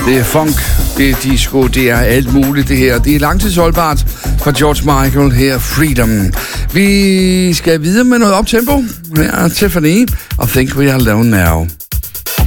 Det er funk, det er disco, det er alt muligt det her. Det er langtidsholdbart fra George Michael her, Freedom. Vi skal videre med noget optempo. Her er Tiffany og Think We Are Alone Now.